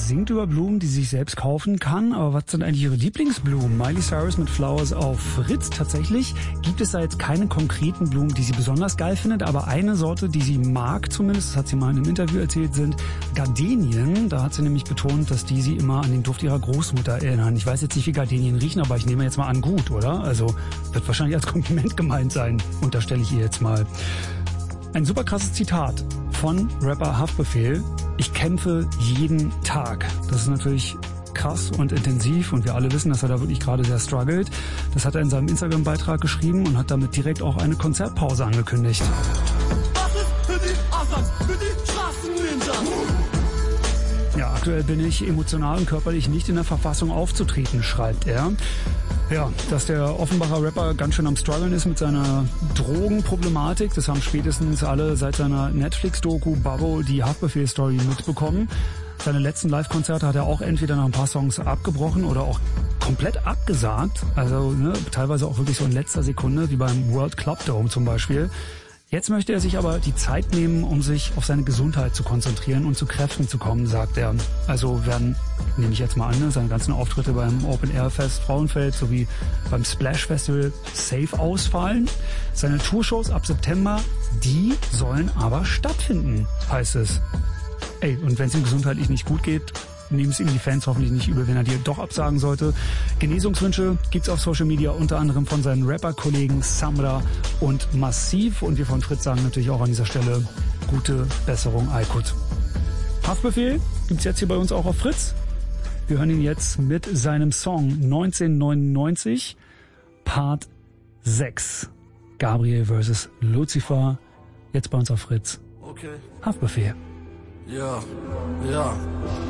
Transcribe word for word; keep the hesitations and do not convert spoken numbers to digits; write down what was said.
singt über Blumen, die sie sich selbst kaufen kann. Aber was sind eigentlich ihre Lieblingsblumen? Miley Cyrus mit Flowers auf Fritz. Tatsächlich gibt es da jetzt keine konkreten Blumen, die sie besonders geil findet. Aber eine Sorte, die sie mag zumindest, das hat sie mal in einem Interview erzählt, sind Gardenien. Da hat sie nämlich betont, dass die sie immer an den Duft ihrer Großmutter erinnern. Ich weiß jetzt nicht, wie Gardenien riechen, aber ich nehme jetzt mal an, gut, oder? Also wird wahrscheinlich als Kompliment gemeint sein. Unterstelle ich ihr jetzt mal. Ein super krasses Zitat von Rapper Haftbefehl. Ich kämpfe jeden Tag. Das ist natürlich krass und intensiv und wir alle wissen, dass er da wirklich gerade sehr struggelt. Das hat er in seinem Instagram-Beitrag geschrieben und hat damit direkt auch eine Konzertpause angekündigt. Was ist für die Asas, für die Straßenninjas? Ja, aktuell bin ich emotional und körperlich nicht in der Verfassung aufzutreten, schreibt er. Ja, dass der Offenbacher Rapper ganz schön am struggeln ist mit seiner Drogenproblematik, das haben spätestens alle seit seiner Netflix-Doku Babbo die Haftbefehl-Story mitbekommen. Seine letzten Live-Konzerte hat er auch entweder nach ein paar Songs abgebrochen oder auch komplett abgesagt. Also ne, teilweise auch wirklich so in letzter Sekunde, wie beim World Club Dome zum Beispiel. Jetzt möchte er sich aber die Zeit nehmen, um sich auf seine Gesundheit zu konzentrieren und zu Kräften zu kommen, sagt er. Also werden, nehme ich jetzt mal an, seine ganzen Auftritte beim Open Air Fest Frauenfeld sowie beim Splash Festival safe ausfallen. Seine Tourshows ab September, die sollen aber stattfinden, heißt es. Ey, und wenn es ihm gesundheitlich nicht gut geht, nehmen es ihm die Fans hoffentlich nicht übel, wenn er dir doch absagen sollte. Genesungswünsche gibt's auf Social Media unter anderem von seinen Rapper-Kollegen Samra und Massiv. Und wir von Fritz sagen natürlich auch an dieser Stelle gute Besserung, Aykut. Haftbefehl gibt's jetzt hier bei uns auch auf Fritz. Wir hören ihn jetzt mit seinem Song neunzehnhundertneunundneunzig, Part sechs. Gabriel versus Lucifer. Jetzt bei uns auf Fritz. Okay. Haftbefehl. Ja, ja.